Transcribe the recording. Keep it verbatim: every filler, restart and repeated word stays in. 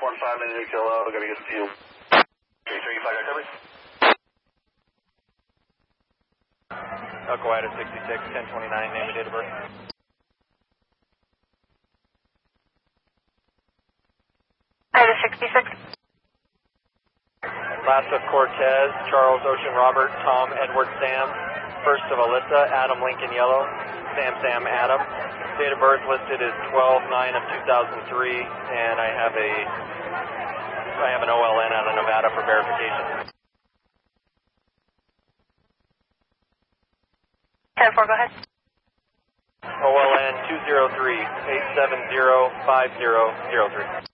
one five minute kill out. I gotta get to you. three three five, got coverage. Elko Ida sixty-six, ten twenty-nine, name and date of birth. Ida sixty-six. Last of Cortez, Charles Ocean Robert, Tom Edward Sam. First of Alyssa, Adam Lincoln Yellow, Sam Sam Adam. Date of birth listed is twelve nine of two thousand three, and I have a I have an O L N out of Nevada for verification. ten four, go ahead. O L N two zero three eight seven zero five zero zero three.